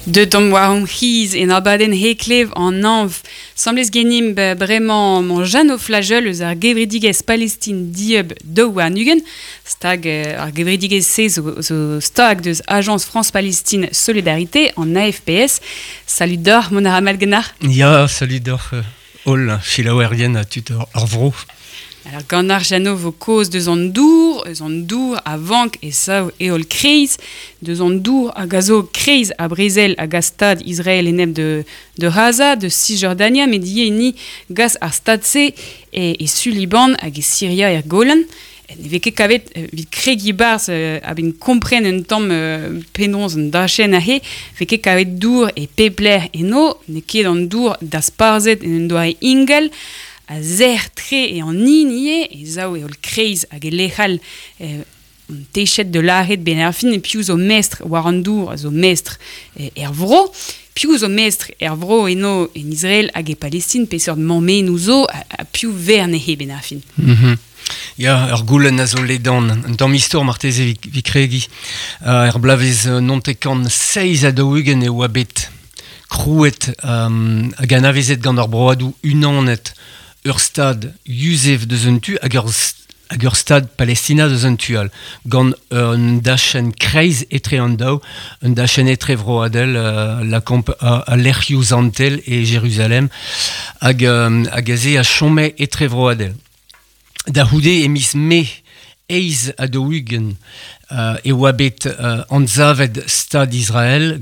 De tom warum chiz en abaden heklev an anv. Semblez genim bremañ mon jano flagel eus ar gevredigez Palestine dieb daou ar nugen. Stag ar gevredigez se zo stag deus Agence France-Palestine Solidarité en AFPS. Salut d'or, mon aramal genar. Ya, salut d'or, ol, filaouerien a tut ar vro. Alors, gant ar jano vo koz deus an dour a vank e sav eol kreiz, deus an dour a gazo kreiz a Brezel a gaz stad Israel eneb de Gaza, de Cisjordania, met die ni gaz ar stad se e Suliban hag e Syria er Golan. Ne veke kavet vid kregi barz a ben kompren un tamm penons an dachen a he, veke kavet dour e pepler eno, ne ket an dour da sparzet en un doare ingel, a zer tre e an inie, e zao e ol kreiz hag e lechal an teichet de laret ben ar fin, e piou zo mestre war an dour a zo mestre er vro, piou zo mestre er vro eno en Israel hag e Palestine, peseurt mammen ou zo a piou verne he ben ar fin. Ya, ur goulenn a zo ledan, un tamm istor marteze vi kregi. Er blavez nontekant 6 a daougen e oa bet krouet hag anavezet gant ar broadou unanet ur stad Youssef deus un tu hag ur stad Palestina deus un tual. Gant un dachen kreiz etre an daou, un dachen etre vroadel la komp a lerc'hioù zantel e Jérusalem hag a ze a chome etre vroadel. Da houde emis me eiz a daougen e oa bet an zavet stad Israel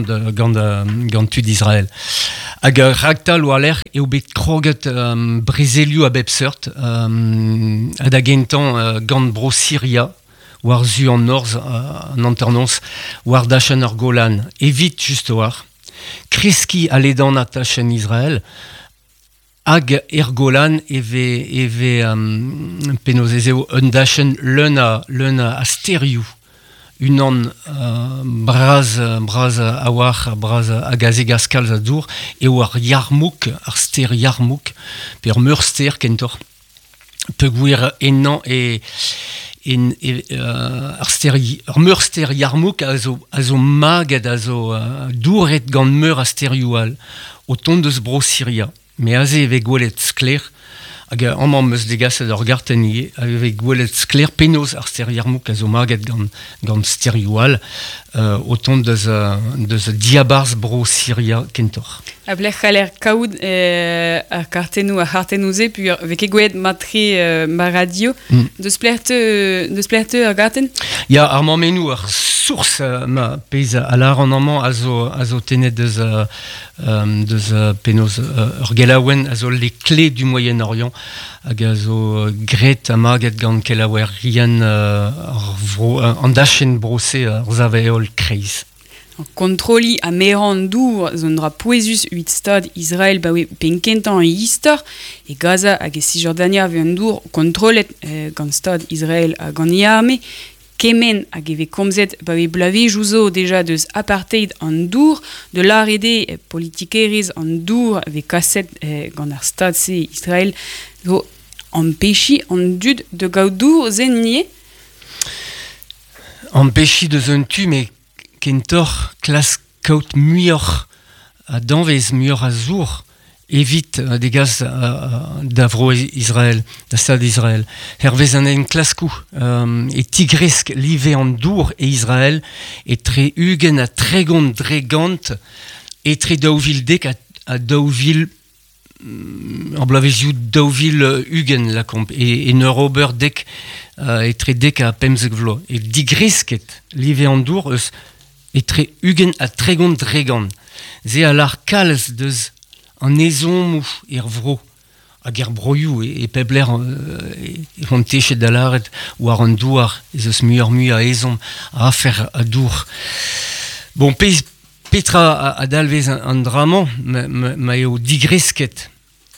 gant tud Israel. Hag ragtal oa ler eo bet kroget brezelioù a bep seurt ha da gentan gant bro Syria war zu an orz an anternons war dachan ar Golan evit just war kreski a ledan a tachen Israel hag er Golan eve penozezeo un dachen leun a sterioù unan braz a war braz a gaze gaskal a dour e war Yarmouk ar ster Yarmouk per meur ster kentor peogwir ennan ar meur ster Yarmouk a zo maged a zo douret gant meur a sterioù o tont deus bro Syria. Me aze eve gwelet skler, hag amman meus degas ur gartenie, eve gwelet skler penaos ar ster Yarmouk a zo maget gant sterioù o tont deus diabarz bro Syria kentor. A blech c'haller kaout ar kartenou a c'hartenouze, puis veke gwelet matre ma radio, deus plerte ar garten? Ya, ar mammenou ar source ma peiz a lar an amman a zo tenet deus penaos ur gelaouenn a zo les clés du Moyen-Orient hag a zo gret a maget gant kelaouer rian an dachen brose ar zaveol kreiz. Kontroli a meran dour zon dra poezus uit stad Israel ba penkentan istor e Gaza hag e Cisjordania ve un dour kontrolet gant stad Israel a gant iarme kemen hag eve komzet ba blavejou zo deja deus apartheid an dour de larede politikerez an dour ve kaset gant ar stad se Israel zo empêchi an dud de gaout dour zen nie? Empêchi deus un tu, mais kentor klas kaout muioc'h a danvez muioc'h a zour evit degaz da vro Israel, da stad Israel. Hervez an en klaskou e tigresk live an dour e Israel e tre ugen a tregont dregant e tre daouvil dek a daouvil an blavezioù daouvil ugen la komp e neurober dek e tre dek a pemzek vlo e digresket live an dour eus e tre ugen a tregont dregant ze a lar kalz deus an ezomou er vro hag er broioù e pebler an techet da laret war an douar ez eus muioc'h a ezom a afer a dour. Bon, petra a dalvez an draman ma eo digresket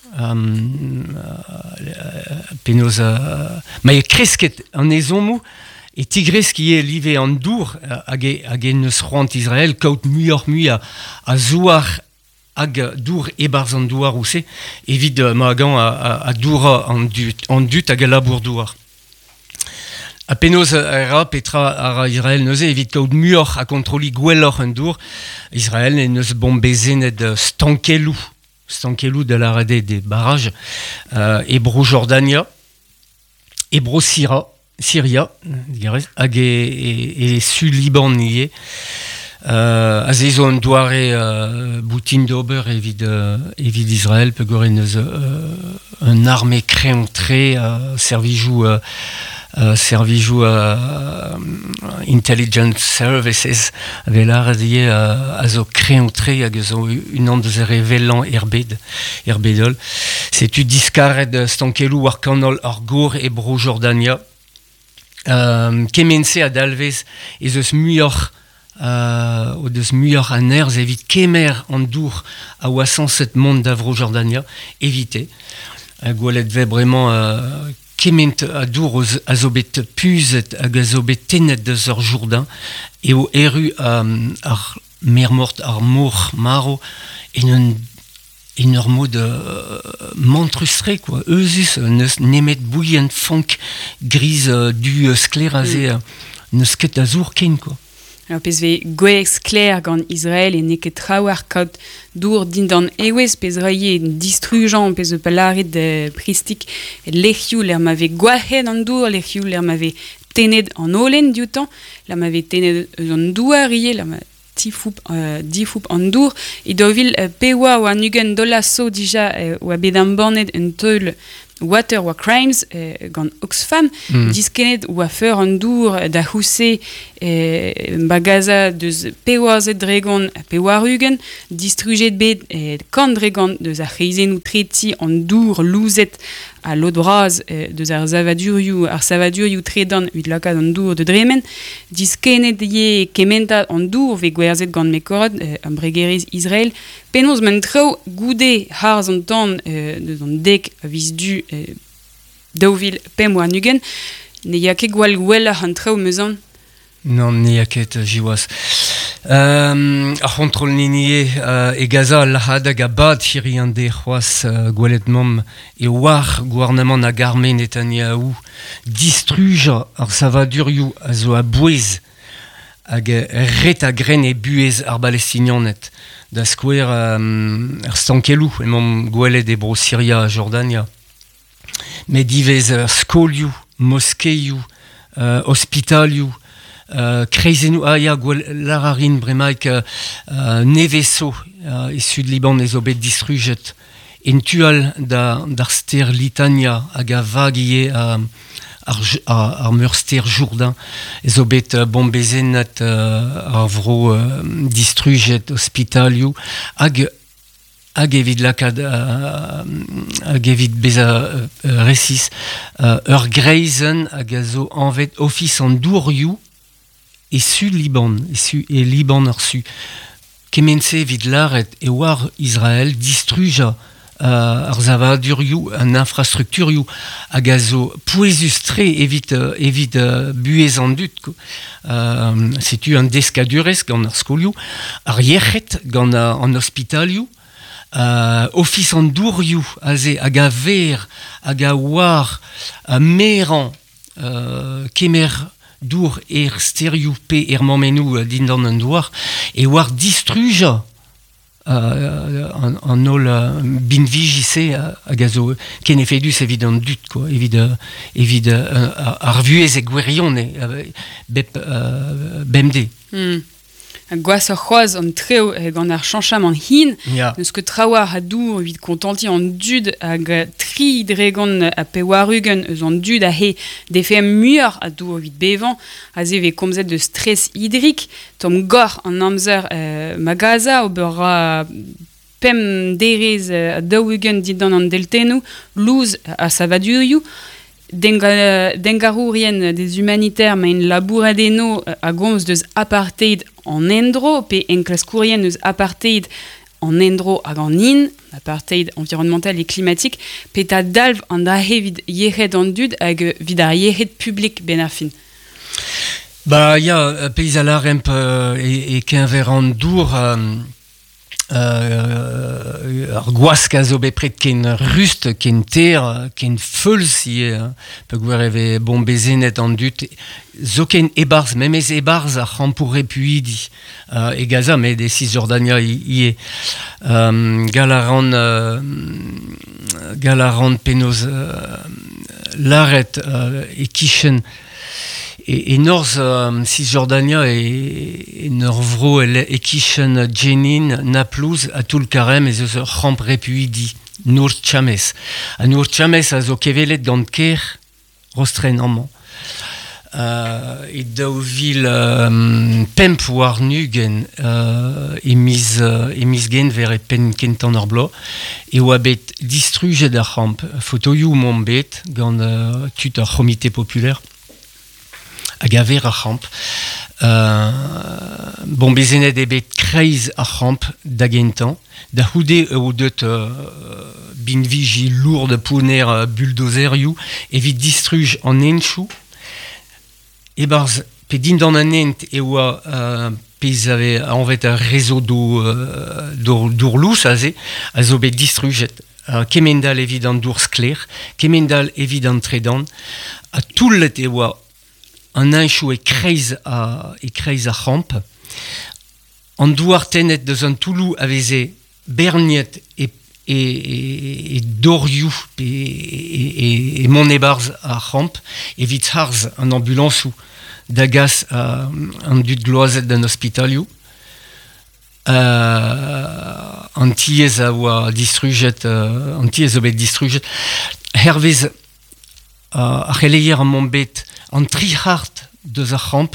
penaos ma eo kresket an ezomou e tigresk ie live an dour hag e neus c'hoant Israel kaout muioc'h a zouar hag dour e-barzh an douar ou se evit ma gant a doura an dut hag a labour douar. A penaos era petra ar Israel neuze evit kaout muor a kontroli gwelloc'h un dour. Israel neus bombezenet stankelou de la rede des barrages. Hebro Jordania, Hebro Syria, hag e Sud Liban nie. A zezo an doare boutin d'ober evit Israel pe gore neus un armée kreontre servijou intelligence services velar a zo kreontre hag zo unan deus revelant erbedol. Setu diskaret stankelou war kanol ar gour Hebro Jordania. Kemense a dalvez ez eus muioc'h o deus muioc'h an erz evit kemer an dour a oasan set mont d'Avro Jordania evite. Gwelet ve bremañ kement a dour a zo bet puzet hag a zo bet tenet deus ur Jourdain eo eru ar mermort ar mor maro en ur mod montrustre, quoi. Eusus neus nemet bouillant fonk gris du sklerazé neus ket a zour ken, quoi. Alors, pez ve gwez kler gant Israel e neket trawar kaut dour dindan ewez pez raie distrujan pez palarit pristik lechioù l'er ma ve gwahet an dour, lechioù l'er ma ve tenet an olen dioutan, l'er ma ve tenet an douar rie, l'er ma difoup an dour, e dovil pewa oa nugen dola so dija oa bet an banet un teul Water wa Crimes gant Oxfam, diskenet oa feur an dour da housse bagaza deus peoazet dregon a peoarugen, distruget bet kant dregon deus a reizen ou treti an dour louzet a lodraz deus ar savadurioù tredan ut lakad an dour de dremen, diskenet ye kementa an dour ve gwerzet gant mekorod an bregeriz Israel, penaos men trao goude har an tan deus an dek a viz du daouvil pem war nugen, ne ya ket gwall gwella an trao meuzan. Non, ne ya ket jiwas. Ar kontrol ninie e gaza lahad hag abad hiri an de c'hoaz gwelet mom e war gouarnament hag arme Netanyahu distruja ar savadurioù a zo a bouez hag ret a gren e buez ar Palestinianet da skouer ar stankelou e mom gwelet Hebro Syria a Jordania. Met divez skolioù, moskeiou, hospitalioù, kreizenou ya lararin bremaik neveso e Sud Liban ez o bet distrujet en tual d'ar ster Litania hag a vagie ar meur ster Jourdain ez o bet bombezenet ar vro distrujet hospitalioù hag evit lakad hag evit beza resis ur greizen hag a zo anvet office an dourioù e Sud Liban e Liban ar su kemense evit laret e war Israel distruja ar zavadurioù an infrastrukturioù hag a zo pouezus tre evit buez an dut, setu un deskadurez gant ar skolioù, ar yechet gant an hospitalioù, office an dourioù aze hag a ver hag a war meran kemer dour sterioù pe mammenou dindan an douar e war distruja an ol binvijise hag a zo ken efedus evit an dut, quoi, evit ar vuez e gwerion bemde. Gwas ar c'hoaz an treo gant ar chancham an hin, neus ket trawar a dour evit kontanti an dud hag tri dregon a peoarugen eus an dud a he defem muioc'h a dour evit bevan, a ze ve komzet de stress hidrik, tom gor an amzer magaza ober a pem derez a daougen dindan an deltenou, louz a savadurioù, dengarourien des humanitaires ma en labouradeno a gomz deus apartheid en endro, pe enklaskourien eus apartheid en endro hag an in, apartheid environnemental et climatique, pe ta dalv an da he vid yechet an dud hag vid ar yechet publik ben ar fin. Ba ya, peiz a laremp e kenver an dour ar gwask a zo bet pret ken rust, ken ter, ken feul si pe gwer eve bon bezenet an dut zo ken ebarz, memez ebarz a c'hampour repuidi e gaza met de Cisjordania ie gal a ran penoz laret e kichen et norz Cisjordania et norvro et kichen Jenin Naplouse à tout le carême et ce ramp repuidi Nour Chames a Nour Chames a zo kevelet gant ker rostrenamment et daouvil pemp war nugen emiz gen ver e pen kentan ar blo et oa bet distruget ar ramp fotoioù mon bet gant tut ar comité populaire a gaver ar ramp bon bezenet ebet kreiz ar ramp da gentan da houde ou deut binviji lourd pouner bulldozerioù evit distruj an enchou e barz pe din d'an anent e oa pez ave anvet a rezo d'ourlous a zo bet distrujet kemendal evidant d'ours clair kemendal evidant tredan a toullet e oa an enchou e kreiz a ramp an douar tenet deus an toulou a veze berniet et dorioù et mon ebarz a ramp evit harz an ambulansou dagas an dud gloazet d'un hospitalioù an tiez a oa distrujet an tiez o bet distrujet hervez a c'heleier an mont bet an tri hart deus ar ramp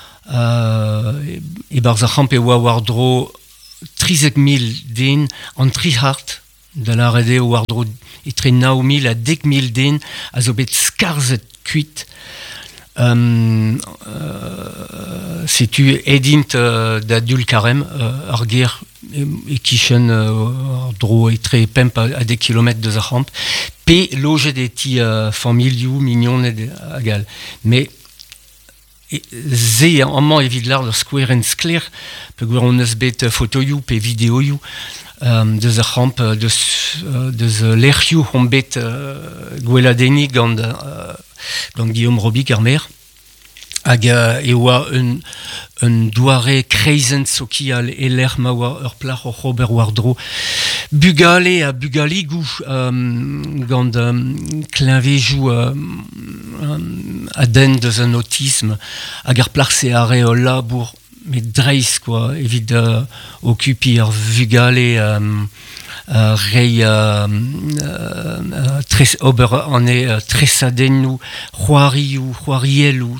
e barz ar ramp e oa war dro 30.000 den an tri hart da la rede o war dro e tre 9.000 a 10.000 den a zo bet skarzet kuit setu edint da dul karem ar ger e kichen ar dro e tre pemp a 10 km deus ar ramp pe loget e ti familioù mignonet a gal me ze amman evit lar ur skouerenn skler pe gwer on eus bet fotoioù pe videoioù deus ar ramp deus lerc'hioù on bet gweladennig gant Guillaume Robic ar mer hag e oa un douare kreizent sokial e l'er ma oa ur plach o c'hober war dro bugale a bugaligou gant klinvejou a den deus un autisme hag ar plach se are o labour met dreiz quoi evit okupi ar vugale rei tres ober an e tresadennou c'hoarielou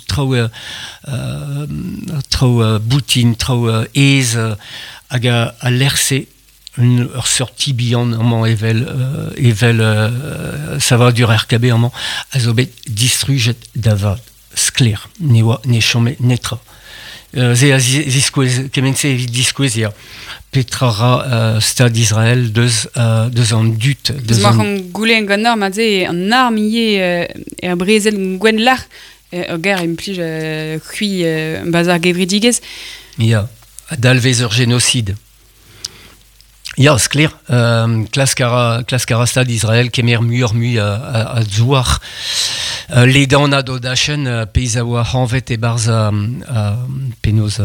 trao boutin trao ez hag a lerse ur sort tibian amman evel ça va dur RKB amman a zo bet distrujet dava skler ne oa ne chome netra ze a ziskouez kemense evit diskouezia petrara stad Israël deus an dut deus an goulen gant ma ze an armiye e brezel gwen lar gar implij kui bazar gevridigez ya a dalvez ur génocide ya skler klaskara stad Israël kemer muur a zouar ledan do dachen peiz a oa hanvet e barz penoz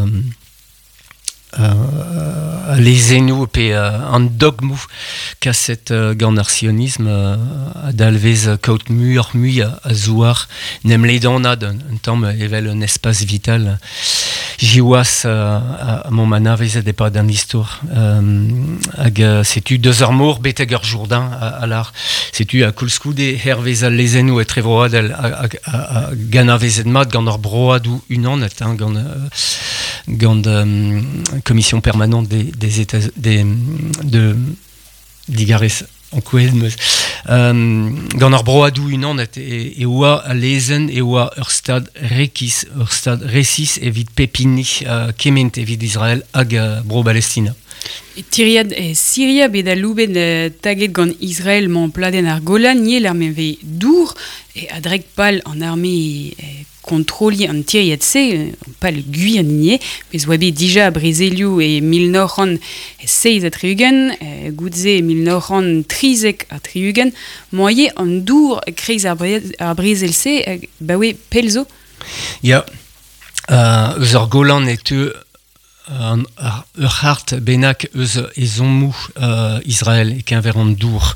lezenou pe an dogmou kaset gant ar sionisme a dalvez kaout muur a zouar nem ledanad un tamm evel un espace vital jiwas a mon manavez a depad an istor hag setu deus ar mor beteg ur Jourdain a lar setu a koulskoude hervez al lezenou e trevroadel a ganavezet mat gant ar broadou unanet gant commission permanente des États digares en kouez gant ar broadou unanet e oa a lezen e oa ur stad resis evit pepini kement evit Israël hag bro Palestina. Tiriad e Syria bet a louben taget gant Israël man pladen ar Golan niel ar meve dour e a dreg pal an arme contrôler un tiriet se, pas le gui an inie, pez oabe déjà Brésilio et 1906 a triugen, goudze 1930 a triugen, moye an dour kreiz ar Brésil se, ba we pelzo. Ja, eus ur golan etu ur hart benak eus ezonmou Israël e kenver an dour.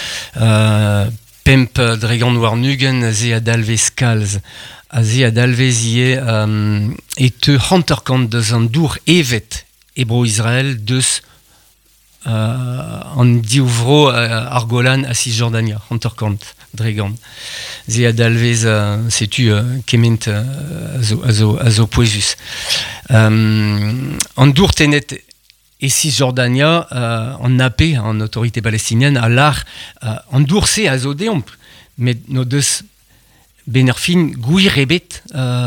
Pemp dregan war nugen ze a dalvez kalz. A ze a dalvez ie etu hanterkant deus an dour evet ebro Israël deus an diouvro ar golan a Cisjordania, hanterkant dregan. Ze a dalvez setu kement a zo poezus. An dour tenet et Cisjordania en nappé en autorité palestinienne à l'art en dourcé à zodéon mais nos deux benerfin gouy rebet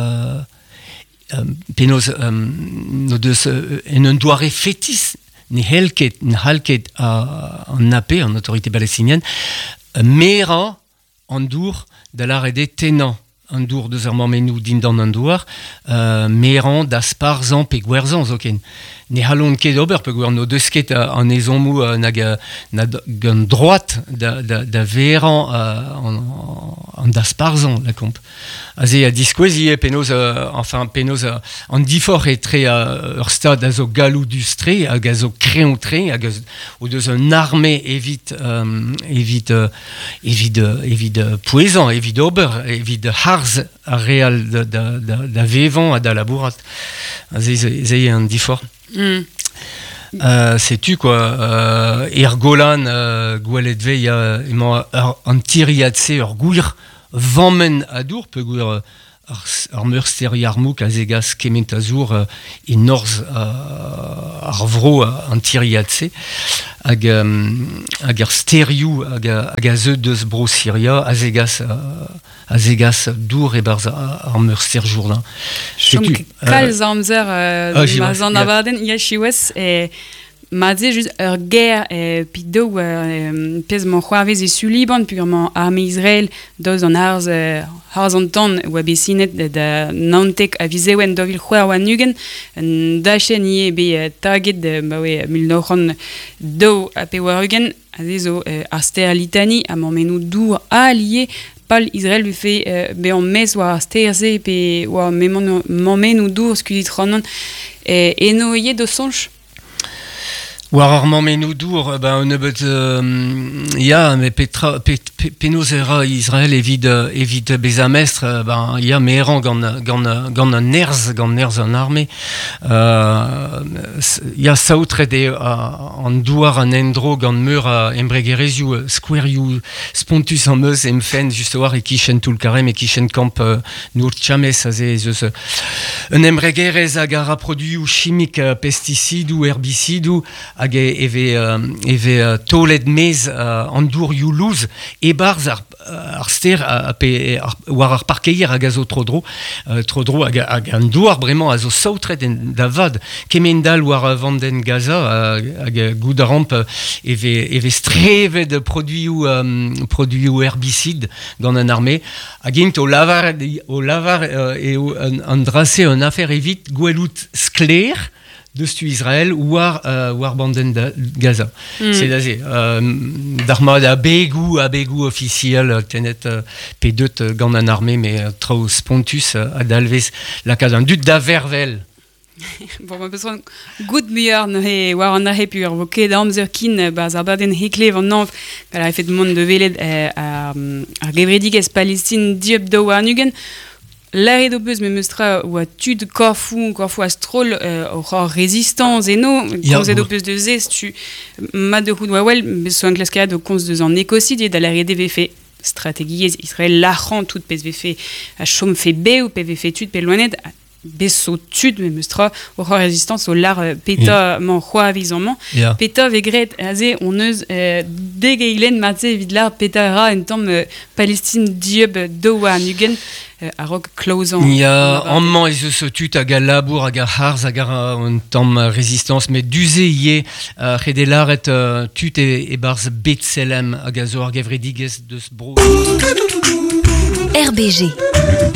penos nos deux en un doire fétis ni halket en nappé en autorité palestinienne mera en dour de l'art et des tenants an dour deus ur mammenou dindan an dour, meran da sparzan pe gwerzan zoken. Ne halon ket ober pe gwer no deus ket an ezonmou nag gant droat da veran an da sparzan la komp. Aze a diskouezie penaos an difor etre ur stad a zo galou du stre, hag a zo kreon tre, hag o deus un armé evit poezan, evit ober, evit harz a real da vevan a da labourat. Aze an difor. Sais-tu quoi Golan gwelet veia emañ an tiriadse ur gouir vammen adour pe gouir ar meursteri armouk a zegas kement azour e norz ar vro an tiriadse hag ar sterioù hag a zeu deus bro Syria a zegas dour e barz ar meurster Jourdain. Chomk kalz amzer ma zan avarden ya chiwes ma ze just ur guerre pido pez man c'hoarvez e Suliban puis man armée Israël doz an arz an tan oa besinet da nantek a vizewen dovil c'hoar oa nugen dachen ie be taget ba we 1902 a pe oa rugen a ze zo ar ster litani a mammenou dour a lié pal Israël lui fait be en mes war sterze pe oa mammenou dour skudit ranon eno ie de sonj. War ar mammenou dour, on ebet ya, mais penaos era Israël evit bezamestre, ya meran gant an nerz an armé. Ya saoutret an douar an endro gant meur a embregerezioù skouerioù spontus an meus emfen just war e kichen tout karem e kichen kamp nour tchamez a ze eus un embregerez hag ar produioù chimik pesticidou herbicidou hag eve tolet mez an dour youlouz e barz ar ster war ar parkeir hag a zo trodro hag an douar bremañ a zo saoutret da vad kemendal war vanden Gaza hag gout a ramp eve strevet produioù herbicide gant an armé hag int o lavar an drase un afer evit gwelout skler deus Israël war banden Gaza. C'est d'aze. D'armad a begou officiel tenet P2 gant an armé mais trao spontus a dalvez lakad an dud da vervel. Bon, ma besoin good meilleur war an arrêt pur voké d'amzer kin baz ar baden heklev an anv gal a fait de monde de veled ar gevredigez Palestine diep do war nugen. L'arrêt de buzz me mustra ou a tud corfou a stroll au résistance et no cause de buzz de zest tu ma de houd wawel besoin classique de cons de en écocide dans l'arrêt des fait stratégie Israël la rend toute psv fait a chom fait b ou pv fait tud peloinet besso tud me mustra au résistance au lar peta man roi avisement peta vegret azé on euse degeilen matze vidlar peta ra en temps Palestine dieb doa nugen a rog closan. Ya amman ez eus tut hag a labour hag a harz hag un tamm résistance mais duze ie redelaret tut e barz Betselem hag a zo ar gevredigez deus bro. RBG